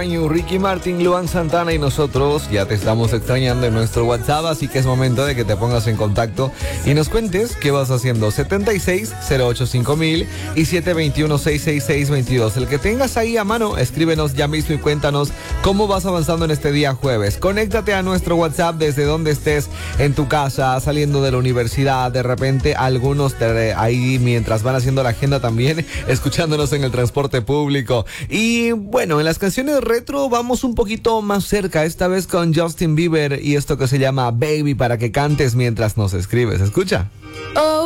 extraño, Ricky Martin, Luan Santana y nosotros ya te estamos extrañando en nuestro WhatsApp, así que es momento de que te pongas en contacto y nos cuentes qué vas haciendo. 76-08-5000 y 721-666-22. El que tengas ahí a mano, escríbenos ya mismo y cuéntanos cómo vas avanzando en este día jueves. Conéctate a nuestro WhatsApp desde donde estés, en tu casa, saliendo de la universidad, de repente algunos ahí mientras van haciendo la agenda también, escuchándonos en el transporte público. Y bueno, en las canciones retro vamos un poquito más cerca, esta vez con Justin Bieber y esto que se llama Baby, para que cantes mientras nos escribes. Escucha.